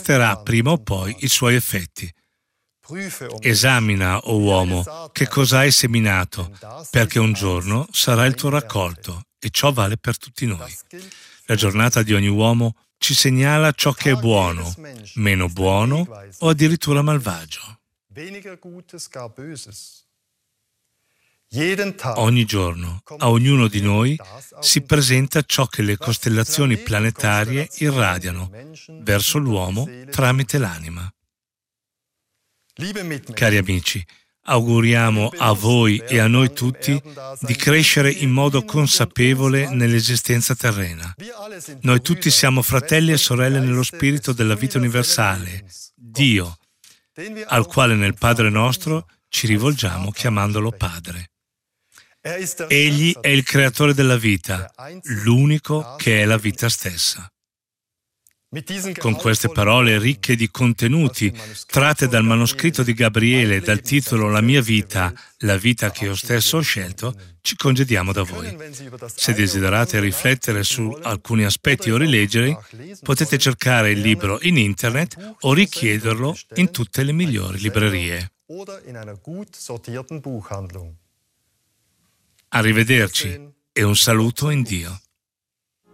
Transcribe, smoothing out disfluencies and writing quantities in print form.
manifesterà prima o poi i suoi effetti. Esamina, o uomo, che cosa hai seminato, perché un giorno sarà il tuo raccolto, e ciò vale per tutti noi. La giornata di ogni uomo ci segnala ciò che è buono, meno buono o addirittura malvagio. Ogni giorno, a ognuno di noi, si presenta ciò che le costellazioni planetarie irradiano verso l'uomo tramite l'anima. Cari amici, auguriamo a voi e a noi tutti di crescere in modo consapevole nell'esistenza terrena. Noi tutti siamo fratelli e sorelle nello spirito della vita universale, Dio, al quale nel Padre nostro ci rivolgiamo chiamandolo Padre. Egli è il creatore della vita, l'unico che è la vita stessa. Con queste parole ricche di contenuti, tratte dal manoscritto di Gabriele dal titolo La mia vita, la vita che io stesso ho scelto, ci congediamo da voi. Se desiderate riflettere su alcuni aspetti o rileggere, potete cercare il libro in internet o richiederlo in tutte le migliori librerie. Arrivederci e un saluto in Dio.